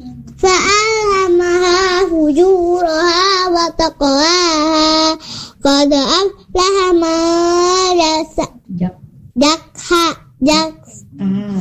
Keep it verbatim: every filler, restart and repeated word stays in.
fa'alhamaha fujuraha wa taqwaha qad aflaha man zakha